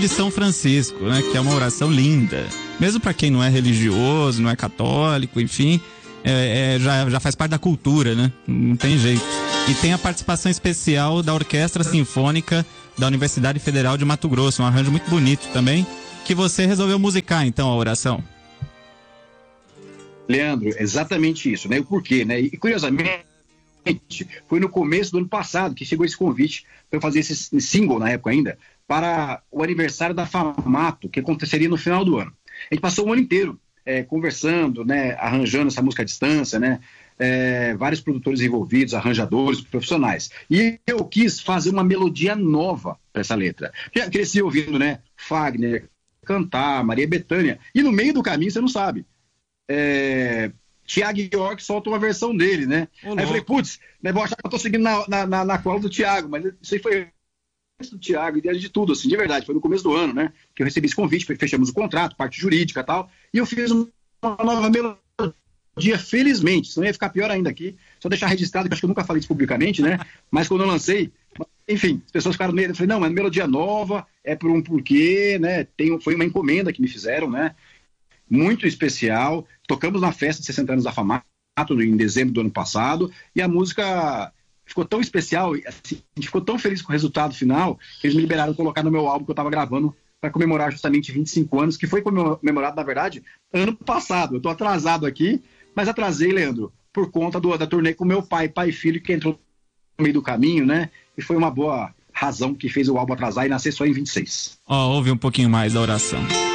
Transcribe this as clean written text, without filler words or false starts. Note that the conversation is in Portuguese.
de São Francisco, né? Que é uma oração linda. Mesmo para quem não é religioso, não é católico, enfim, já faz parte da cultura, né? Não tem jeito. E tem a participação especial da Orquestra Sinfônica da Universidade Federal de Mato Grosso, um arranjo muito bonito também, que você resolveu musicar, então, a oração. Leandro, exatamente isso, né? O porquê, né? E curiosamente, foi no começo do ano passado que chegou esse convite para eu fazer esse single, na época ainda, para o aniversário da FAMATO, que aconteceria no final do ano. A gente passou o ano inteiro conversando, né? Arranjando essa música à distância, né? Vários produtores envolvidos, arranjadores, profissionais. E eu quis fazer uma melodia nova para essa letra. Já cresci ouvindo, né? Fagner cantar, Maria Bethânia. E no meio do caminho, você não sabe. Thiago York solta uma versão dele, né? Aí eu falei, putz, né, vou achar que eu tô seguindo na cola do Thiago, mas isso aí foi do Thiago, ideia de tudo, assim, de verdade, foi no começo do ano, né? Que eu recebi esse convite, fechamos o contrato, parte jurídica e tal, e eu fiz uma nova melodia, felizmente, senão ia ficar pior ainda aqui, só deixar registrado, que acho que eu nunca falei isso publicamente, né? Mas quando eu lancei, enfim, as pessoas ficaram nele, eu falei, não, é uma melodia nova, é por um porquê, né? Foi uma encomenda que me fizeram, né? Muito especial. Tocamos na festa de 60 anos da FAMATO em dezembro do ano passado, e a música ficou tão especial, assim, a gente ficou tão feliz com o resultado final, que eles me liberaram colocar no meu álbum que eu estava gravando para comemorar justamente 25 anos, que foi comemorado, na verdade, ano passado. Eu estou atrasado aqui, mas atrasei, Leandro, por conta da turnê com meu pai e filho, que entrou no meio do caminho, né? E foi uma boa razão que fez o álbum atrasar e nascer só em 26. Ouve um pouquinho mais da oração.